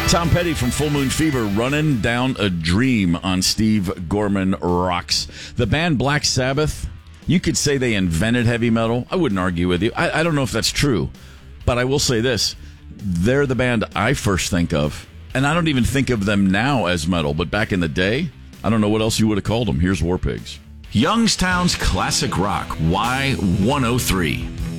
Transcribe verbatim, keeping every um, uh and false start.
Tom Petty from Full Moon Fever, Running Down a Dream on Steve Gorman Rocks. The band Black Sabbath, you could say they invented heavy metal. I wouldn't argue with you. I, I don't know if that's true, but I will say this. They're the band I first think of, and I don't even think of them now as metal, but back in the day, I don't know what else you would have called them. Here's War Pigs. Youngstown's Classic Rock, Y one oh three.